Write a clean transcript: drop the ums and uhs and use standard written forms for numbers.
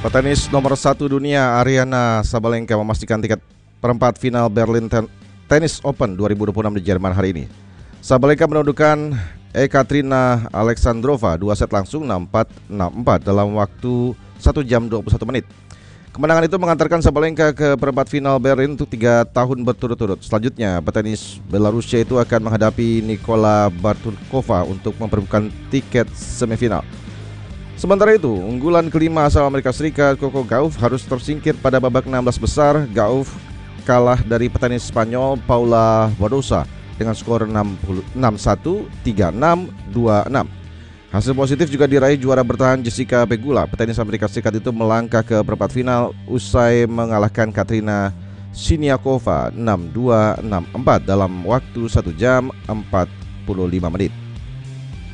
Petenis nomor 1 dunia Aryna Sabalenka memastikan tiket perempat final Berlin Tennis Open 2026 di Jerman hari ini. Sabalenka menundukkan Ekaterina Alexandrova 2 set langsung 6-4, 6-4 dalam waktu 1 jam 21 menit. Kemenangan itu mengantarkan Sabalenka ke perempat final Berlin untuk 3 tahun berturut-turut. Selanjutnya, petenis Belarusia itu akan menghadapi Nikola Bartunkova untuk memperebutkan tiket semifinal. Sementara itu, unggulan kelima asal Amerika Serikat Coco Gauff harus tersingkir pada babak 16 besar. Gauff kalah dari petenis Spanyol Paula Badosa dengan skor 6-1, 3-6, 2-6. Hasil positif juga diraih juara bertahan Jessica Pegula. Petenis Amerika Serikat itu melangkah ke perempat final usai mengalahkan Katrina Siniakova 6-2, 6-4 dalam waktu 1 jam 45 menit.